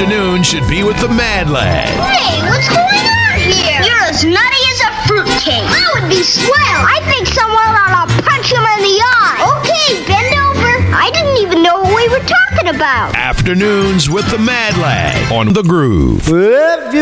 afternoon should be with the Mad Lad. Hey, what's going on here? You're as nutty as a fruitcake. That would be swell. I think someone ought to punch him in the eye. Okay, bend over. I didn't even know what we were talking about. Afternoons with the Mad Lad on The Groove. If you